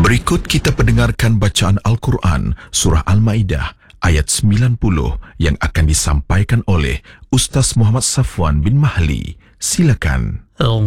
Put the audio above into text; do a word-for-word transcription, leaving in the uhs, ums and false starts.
Berikut kita pendengarkan bacaan Al-Quran Surah Al-Ma'idah ayat sembilan puluh yang akan disampaikan oleh Ustaz Muhammad Safwan bin Mahli. Silakan.